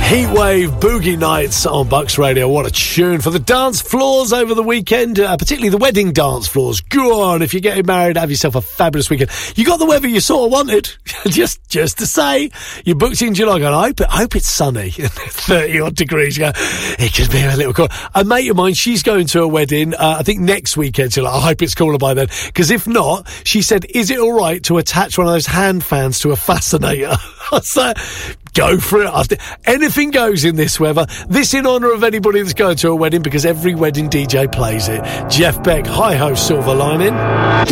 Heatwave Boogie Nights on Bucks Radio. What a tune for the dance floors over the weekend, particularly the wedding dance floors. Go on, if you're getting married, have yourself a fabulous weekend. You got the weather you sort of wanted. just to say, you booked in July going, I hope it's sunny. 30 odd degrees. You go, it could be a little cool. A mate of mine, she's going to a wedding, I think next weekend. She's like, I hope it's cooler by then. Because if not, she said, is it all right to attach one of those hand fans to a fascinator? I said, go for it. Anything goes in this weather. This in honour of anybody that's going to a wedding, because every wedding DJ plays it. Jeff Beck, Hi Ho Silver Lining.